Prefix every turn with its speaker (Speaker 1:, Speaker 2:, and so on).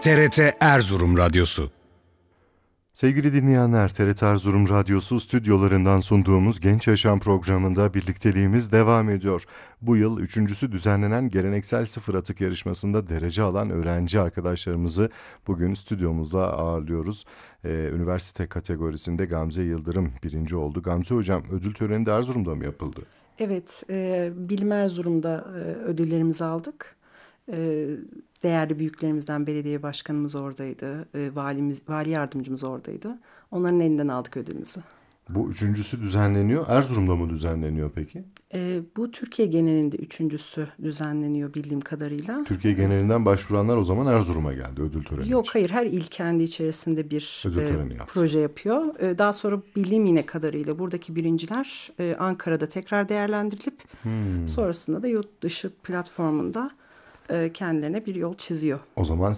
Speaker 1: TRT Erzurum Radyosu.
Speaker 2: Sevgili dinleyenler, TRT Erzurum Radyosu stüdyolarından sunduğumuz Genç Yaşam programında birlikteliğimiz devam ediyor. Bu yıl üçüncüsü düzenlenen geleneksel sıfır atık yarışmasında derece alan öğrenci arkadaşlarımızı bugün stüdyomuzda ağırlıyoruz. Üniversite kategorisinde Gamze Yıldırım birinci oldu. Gamze Hocam, ödül töreni de Erzurum'da mı yapıldı?
Speaker 3: Evet, Bilim Erzurum'da ödüllerimizi aldık. Değerli büyüklerimizden belediye başkanımız oradaydı, vali yardımcımız oradaydı. Onların elinden aldık ödülümüzü.
Speaker 2: Bu üçüncüsü düzenleniyor. Erzurum'da mı düzenleniyor peki?
Speaker 3: Bu Türkiye genelinde üçüncüsü düzenleniyor bildiğim kadarıyla.
Speaker 2: Türkiye genelinden başvuranlar o zaman Erzurum'a geldi ödül töreni
Speaker 3: Yok,
Speaker 2: için.
Speaker 3: hayır, her il kendi içerisinde bir
Speaker 2: Ödül töreni yaptı.
Speaker 3: proje yapıyor. Daha sonra bildiğim yine kadarıyla buradaki birinciler Ankara'da tekrar değerlendirilip sonrasında da yurt dışı platformunda kendilerine bir yol çiziyor.
Speaker 2: O zaman